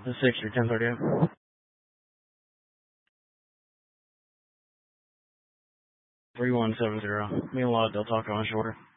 The 60, 1038. Three 170. Me and Laud, they'll talk on shorter.